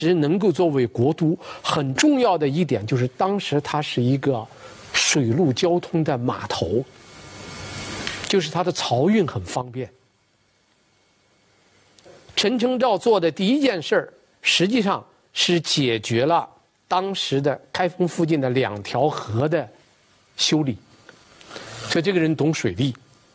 能够作为国都，很重要的一点就是当时它是一个水陆交通的码头，就是它的漕运很方便。陈承照做的第一件事儿，实际上是解决了当时的开封附近的2条河的修理，所以这个人懂水利。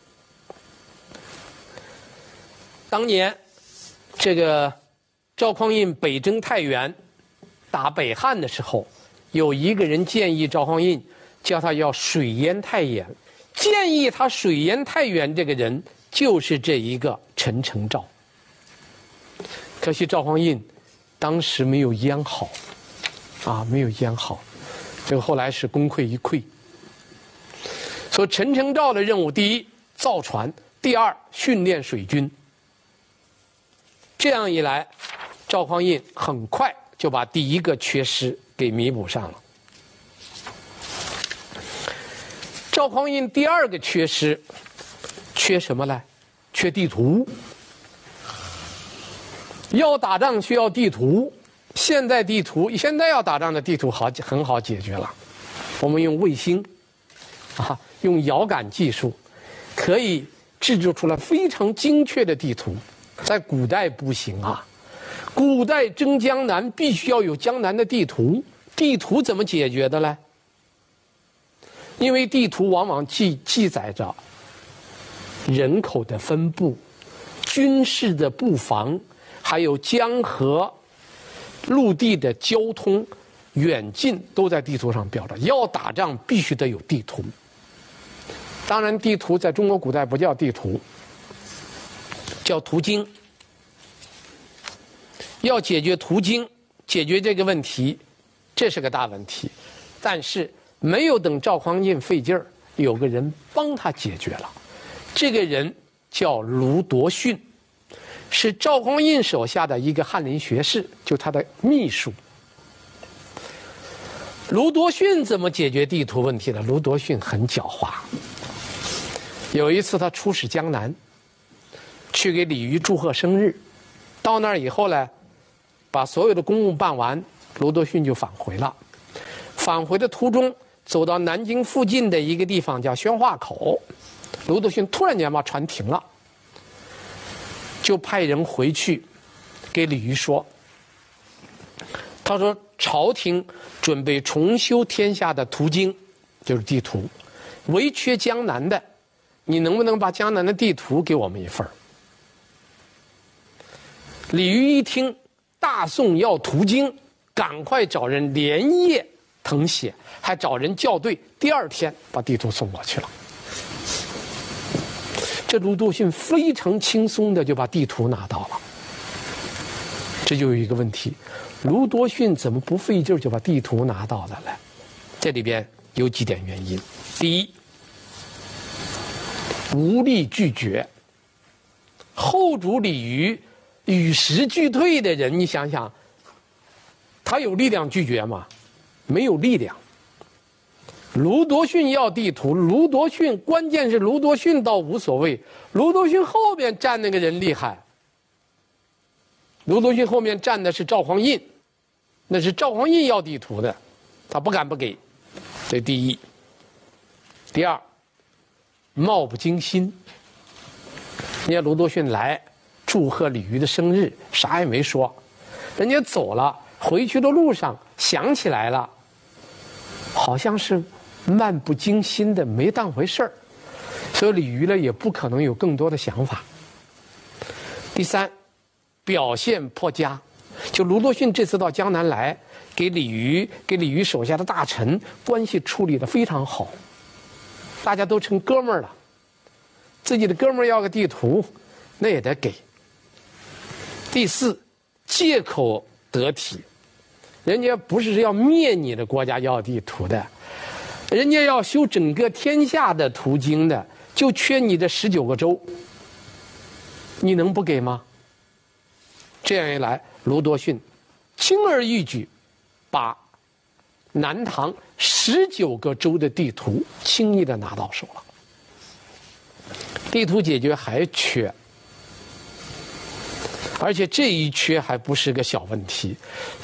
当年这个赵匡胤北征太原，打北汉的时候，有一个人建议赵匡胤叫他要水淹太原，建议他水淹太原这个人就是这一个陈承照。可惜赵匡胤当时没有淹好，没有淹好，这个后来是功亏一篑。所以陈承照的任务，第一造船，第二训练水军。这样一来，赵匡胤很快就把第一个缺失给弥补上了。赵匡胤第二个缺失，缺什么呢？缺地图。要打仗需要地图，现在要打仗的地图很好解决了，我们用卫星，用遥感技术，可以制作出来非常精确的地图。在古代不行啊，古代征江南必须要有江南的地图，地图怎么解决的呢？因为地图往往记载着人口的分布、军事的布防，还有江河、陆地的交通远近都在地图上标着。要打仗必须得有地图。当然，地图在中国古代不叫地图，叫途经。要解决途经，解决这个问题，这是个大问题。但是没有等赵匡胤费劲儿，有个人帮他解决了。这个人叫卢夺逊，是赵匡胤手下的一个翰林学士，就他的秘书。卢夺逊怎么解决地图问题的？卢夺逊很狡猾。有一次他出使江南，去给李渔祝贺生日，到那儿以后呢，把所有的公务办完，卢夺逊就返回了。返回的途中，走到南京附近的一个地方叫宣化口，卢夺逊突然间把船停了，就派人回去给李渔说，他说朝廷准备重修天下的途经，就是地图，唯缺江南的，你能不能把江南的地图给我们一份？李渔一听大宋要途经，赶快找人连夜誊写，还找人校对，第二天把地图送过去了。这卢夺逊非常轻松的就把地图拿到了。这就有一个问题，卢夺逊怎么不费劲就把地图拿到了呢？这里边有几点原因。第一，无力拒绝。后主李渔与时俱退的人，你想想，他有力量拒绝吗？没有力量。卢夺逊要地图，关键是卢夺逊倒无所谓，卢夺逊后边站那个人厉害。卢夺逊后面站的是赵匡胤，那是赵匡胤要地图的，他不敢不给。这第一。第二，貌不惊心。人家卢夺逊来祝贺李渔的生日，啥也没说，人家走了，回去的路上想起来了，好像是漫不经心的，没当回事儿，所以李渔呢也不可能有更多的想法。第三，表现颇佳，就卢夺逊这次到江南来，给李渔手下的大臣关系处理得非常好，大家都成哥们儿了。自己的哥们儿要个地图，那也得给。第四，借口得体，人家不是要灭你的国家要地图的，人家要修整个天下的途经的，就缺你的19个州，你能不给吗？这样一来，卢夺逊轻而易举把南唐19个州的地图轻易的拿到手了。地图解决还缺，而且这一缺还不是个小问题，